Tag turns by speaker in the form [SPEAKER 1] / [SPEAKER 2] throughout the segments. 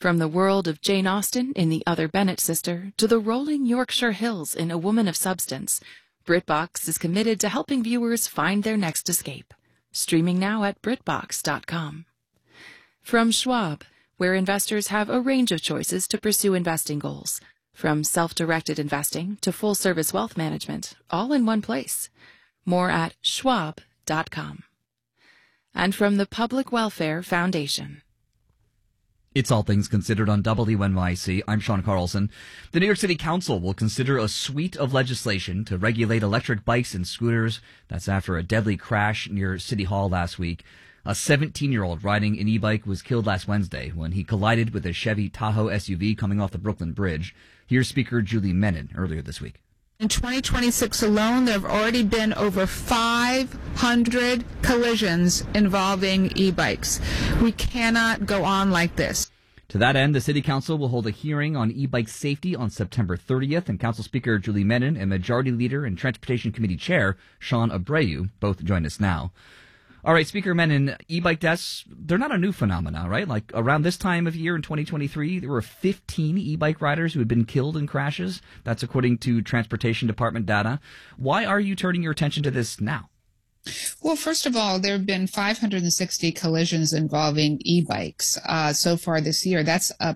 [SPEAKER 1] From the world of Jane Austen in The Other Bennet Sister to the rolling Yorkshire hills in A Woman of Substance, BritBox is committed to helping viewers find their next escape. Streaming now at BritBox.com. From Schwab, where investors have a range of choices to pursue investing goals, from self-directed investing to full-service wealth management, all in one place. More at Schwab.com. And from the Public Welfare Foundation.
[SPEAKER 2] It's All Things Considered on WNYC. I'm Sean Carlson. The New York City Council will consider a suite of legislation to regulate electric bikes and scooters. That's after a deadly crash near City Hall last week. A 17-year-old riding an e-bike was killed last Wednesday when he collided with a Chevy Tahoe SUV coming off the Brooklyn Bridge. Here's Speaker Julie Menin earlier this week.
[SPEAKER 3] In 2026 alone, there have already been over 500 collisions involving e-bikes. We cannot go on like this.
[SPEAKER 2] To that end, the City Council will hold a hearing on e-bike safety on September 30th, and Council Speaker Julie Menin and Majority Leader and Transportation Committee Chair Sean Abreu both join us now. All right, Speaker Menin, e-bike deaths, they're not a new phenomenon, right? Like around this time of year in 2023, there were 15 e-bike riders who had been killed in crashes. That's according to Transportation Department data. Why are you turning your attention to this now?
[SPEAKER 3] Well, first of all, there have been 560 collisions involving e-bikes so far this year. That's up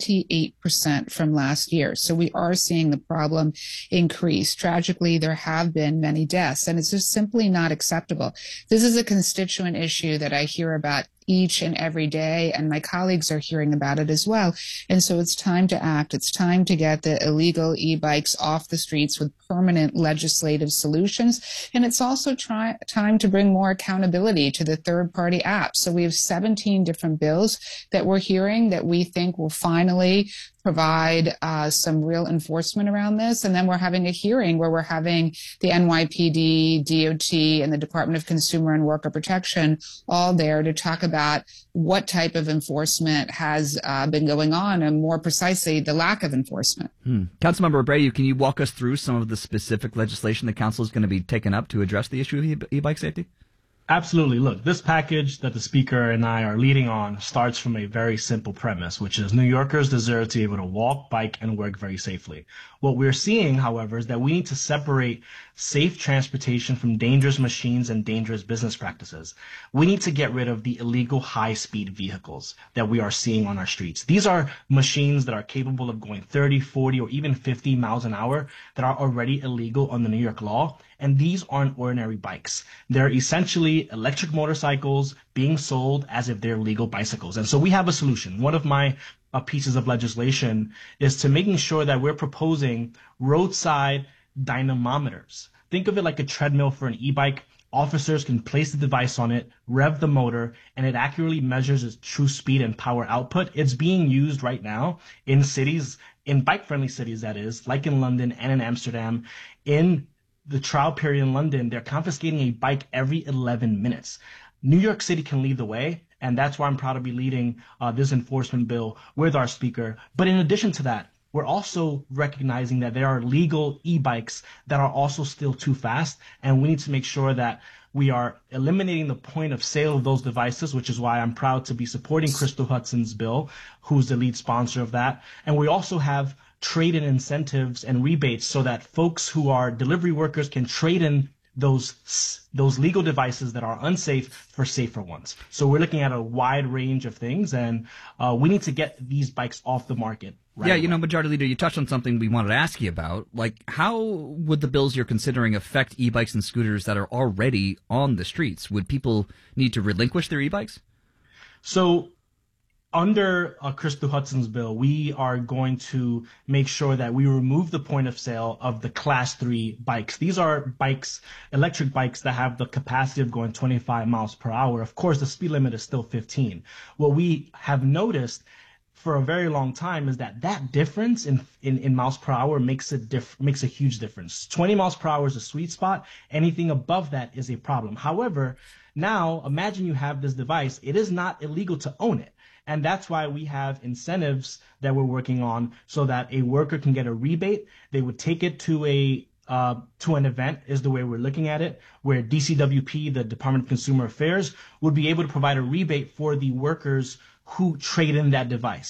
[SPEAKER 3] 28% from last year. So we are seeing the problem increase. Tragically, there have been many deaths, and it's just simply not acceptable. This is a constituent issue that I hear about each and every day, and my colleagues are hearing about it as well. And so it's time to act. It's time to get the illegal e-bikes off the streets with permanent legislative solutions. And it's also time to bring more accountability to the third-party apps. So we have 17 different bills that we're hearing that we think will finally provide some real enforcement around this. And then we're having a hearing where we're having the NYPD, DOT, and the Department of Consumer and Worker Protection all there to talk about what type of enforcement has been going on, and more precisely, the lack of enforcement.
[SPEAKER 2] Councilmember Abreu, can you walk us through some of the specific legislation the council is going to be taking up to address the issue of e-bike safety?
[SPEAKER 4] Absolutely. Look, this package that the speaker and I are leading on starts from a very simple premise, which is New Yorkers deserve to be able to walk, bike, and work very safely. What we're seeing, however, is that we need to separate safe transportation from dangerous machines and dangerous business practices. We need to get rid of the illegal high-speed vehicles that we are seeing on our streets. These are machines that are capable of going 30, 40, or even 50 miles an hour that are already illegal under New York law. And these aren't ordinary bikes. They're essentially electric motorcycles being sold as if they're legal bicycles. And so we have a solution. One of my pieces of legislation is to making sure that we're proposing roadside dynamometers. Think of it like a treadmill for an e-bike. Officers can place the device on it, rev the motor, and it accurately measures its true speed and power output. It's being used right now in cities, in bike-friendly cities, that is, like in London and in Amsterdam. In the trial period in London, they're confiscating a bike every 11 minutes. New York City can lead the way, and that's why I'm proud to be leading this enforcement bill with our speaker. But in addition to that, we're also recognizing that there are legal e-bikes that are also still too fast, and we need to make sure that we are eliminating the point of sale of those devices, which is why I'm proud to be supporting Crystal Hudson's bill, who's the lead sponsor of that. And we also have trade-in incentives and rebates so that folks who are delivery workers can trade in those legal devices that are unsafe for safer ones. So we're looking at a wide range of things, and we need to get these bikes off the market. Right away.
[SPEAKER 2] Majority Leader, you touched on something we wanted to ask you about. Like, how would the bills you're considering affect e-bikes and scooters that are already on the streets? Would people need to relinquish their e-bikes?
[SPEAKER 4] So under Crystal Hudson's bill, we are going to make sure that we remove the point of sale of the Class 3 bikes. These are bikes, electric bikes that have the capacity of going 25 miles per hour. Of course, the speed limit is still 15. What we have noticed for a very long time is that difference in miles per hour makes a huge difference. 20 miles per hour is a sweet spot. Anything above that is a problem. However, now imagine you have this device. It is not illegal to own it. And that's why we have incentives that we're working on so that a worker can get a rebate. They would take it to an event, is the way we're looking at it, where DCWP, the Department of Consumer Affairs, would be able to provide a rebate for the workers who trade in that device.